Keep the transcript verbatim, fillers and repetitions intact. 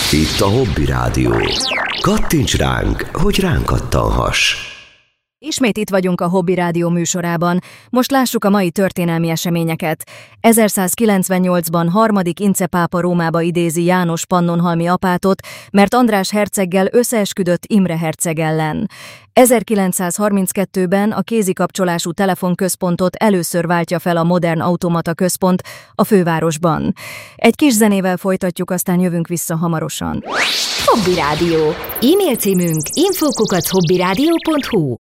Itt a Hobby Rádió. Kattints ránk, hogy ránk kattanhass. Ismét itt vagyunk a Hobby Rádió műsorában. Most lássuk a mai történelmi eseményeket. ezerszázkilencvennyolcban harmadik Ince pápa Rómába idézi János pannonhalmi apátot, mert András herceggel összeesküdött Imre herceg ellen. ezerkilencszázharminckettőben a kézikapcsolású telefonközpontot először váltja fel a modern automata központ a fővárosban. Egy kis zenével folytatjuk, aztán jövünk vissza hamarosan. Hobby Rádió. E-mail címünk info kukac hobbyradio pont hu.